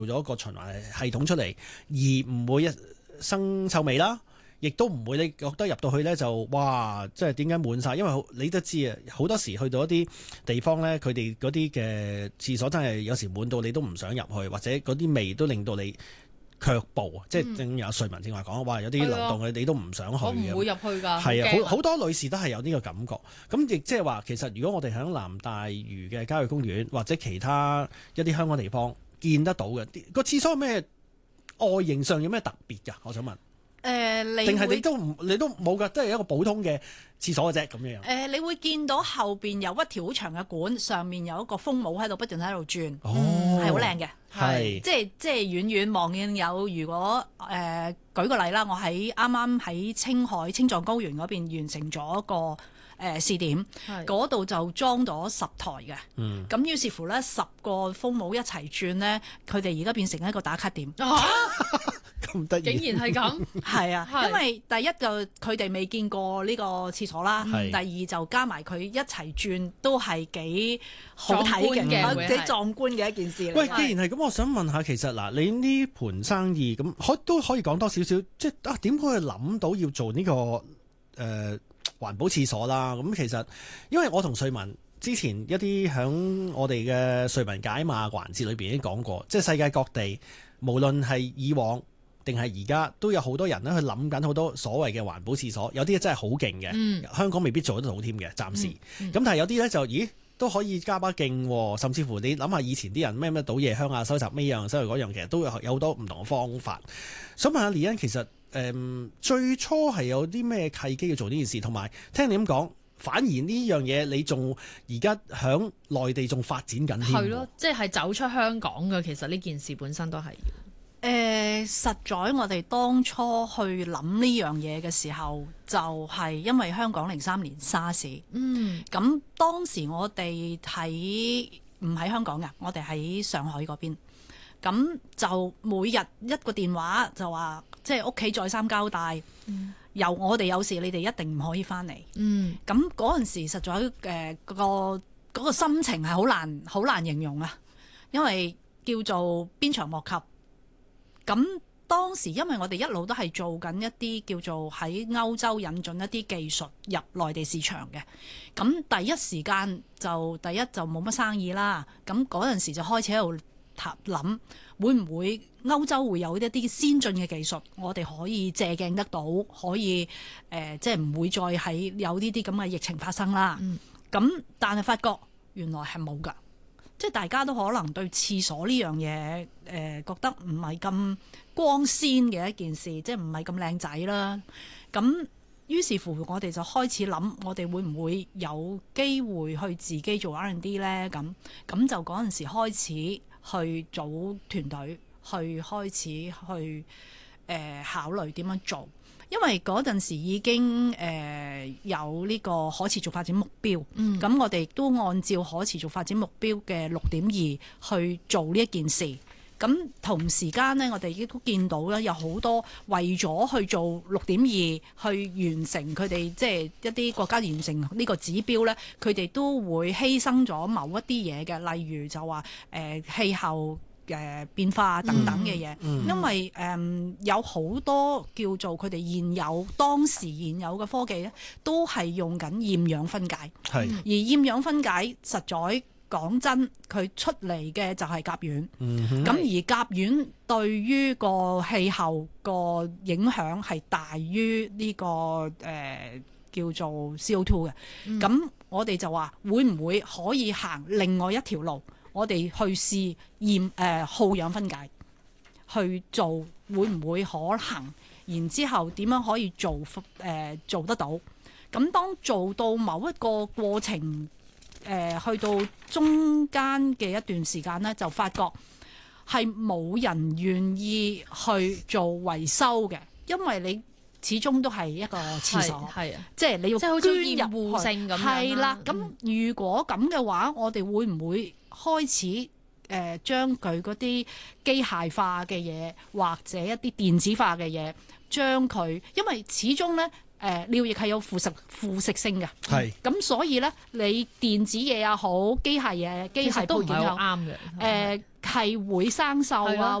咗個循環系統出嚟，而唔會生臭味啦。亦都唔會你覺得入到去呢就哇，即係點解滿晒？因為你都知啊，好多時去到一啲地方呢，佢哋嗰啲嘅廁所真係有時滿到你都唔想入去，或者嗰啲味都令到你卻步啊！即係正如阿瑞文正話講，哇，有啲流動嘅你都唔想去嘅。 我唔會入去㗎。 係啊，好多女士都係有呢個感覺。咁亦即係話，其實如果我哋喺南大嶼嘅郊野公園或者其他一啲香港地方見得到嘅個廁所，有咩外形上有咩特別㗎？我想問。定係你都冇㗎，都係一個普通嘅廁所嘅啫咁樣。 你會見到後邊有一條好長嘅管，上面有一個風帽喺度不斷喺度轉，係好靚嘅。係即係遠遠望見有。如果舉個例啦，我啱啱喺青海青藏高原嗰邊完成咗一個試點，嗰度就裝咗10台嘅。咁於是乎咧，10個風帽一齊轉咧，佢哋而家變成一個打卡點。 咁得意， 竟然係咁。 係啊，因為第一就佢哋未見過呢個廁所啦，第二就加埋佢一齊轉都係幾好睇嘅，幾壯觀嘅一件事嚟。 喂，既然係咁，我想問下，其實嗱，你呢盤生意咁都可以講多少少，即係點解佢諗到要做呢個環保廁所啦？咁其實因為我同瑞文之前一啲響我哋嘅瑞文解碼環節裏邊已經講過，即係世界各地無論係以往定係而家都有好多人咧去諗緊好多所謂嘅環保廁所，有啲真係好勁嘅，香港未必做得到添嘅，暫時。咁但係有啲咧就都可以加把勁，甚至乎你諗下以前啲人咩倒夜香啊、收集呢樣收集嗰樣，其實都有好多唔同嘅方法。想問下李欣，其實最初係有啲咩契機要做呢件事，同埋聽你咁講，反而呢樣嘢你仲而家響內地仲發展緊添。 係咯，即係走出香港嘅，其實呢件事本身都係。 實在我哋當初去諗呢樣嘢嘅時候，就係因為香港03年沙士。咁當時我哋唔喺香港嘅，我哋喺上海嗰邊。咁就每日一個電話就話，即係屋企再三交代，由我哋有事，你哋一定唔可以翻嚟。咁嗰陣時實在嗰個心情係好難形容啊，因為叫做鞭長莫及。咁當時因為我哋一路都係做緊一啲叫做喺歐洲引進一啲技術入內地市場嘅，咁第一時間就冇乜生意啦。咁嗰陣時就開始喺度諗，會唔會歐洲會有一啲先進嘅技術，我哋可以借鏡得到，可以即係唔會再喺有呢啲咁嘅疫情發生啦。咁但係發覺原來係冇㗎。即係大家都可能對廁所呢樣嘢覺得唔係咁光鮮嘅一件事，即係唔係咁靚仔啦。咁於是乎我哋就開始諗，我哋會唔會有機會去自己做 R&D 呢？咁就嗰陣時開始去組團隊，開始去考慮點樣做。因為嗰陣時已經有呢個可持續發展目標，咁我哋都按照可持續發展目標嘅6.2去做呢一件事。咁同時間呢，我哋亦都見到咧，有好多為咗去做6.2去完成佢哋即係一啲國家完成呢個指標咧，佢哋都會犧牲咗某一啲嘢嘅，例如就話氣候變化等等嘅嘢。因為有好多叫做佢哋當時現有嘅科技咧，都係用緊厭氧分解。而厭氧分解實在講真，佢出嚟嘅就係甲烷。咁而甲烷對於個氣候個影響係大於呢個叫做 CO2 嘅。咁我哋就話會唔會可以行另外一條路？我哋去試耗氧分解去做，會唔會可行？然之後點樣可以做得到？咁當做到某一個過程，去到中間嘅一段時間呢，就發覺係冇人願意去做維修嘅，因為你始終都係一個廁所，即係你要捐入去，即係好似厭惡性咁樣。係啦，咁如果咁嘅話，我哋會唔會開始將佢嗰啲機械化嘅嘢，或者一啲電子化嘅嘢，將佢，因為始終咧尿液係有腐蝕性嘅。 係咁所以咧，你電子嘢也好，機械嘢、機械都唔係配件又好好啱嘅。 係會生鏽啊，